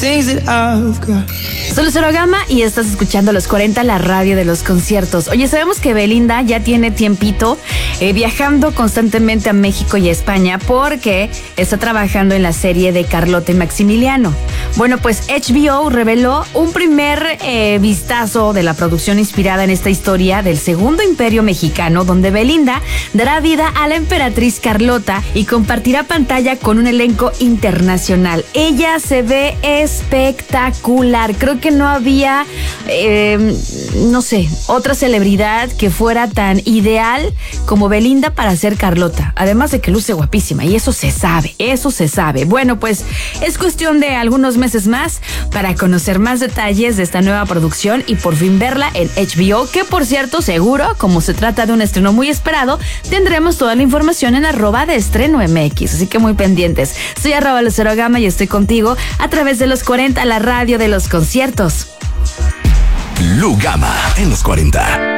Soy Lucero Gama y estás escuchando Los 40, la radio de los conciertos. Oye, sabemos que Belinda ya tiene tiempito viajando constantemente a México y a España porque está trabajando en la serie de Carlota y Maximiliano. Bueno, pues HBO reveló un primer vistazo de la producción inspirada en esta historia del Segundo Imperio Mexicano, donde Belinda dará vida a la emperatriz Carlota y compartirá pantalla con un elenco internacional. Ella se ve espectacular. Creo que no había, otra celebridad que fuera tan ideal como Belinda para ser Carlota. Además de que luce guapísima y eso se sabe. Bueno, pues es cuestión de algunos meses más para conocer más detalles de esta nueva producción y por fin verla en HBO, que por cierto, seguro, como se trata de un estreno muy esperado, tendremos toda la información en @deestreno.mx, así que muy pendientes. Soy @Lucero Gama y estoy contigo a través de Los 40, la radio de los conciertos. Lu Gama en Los 40.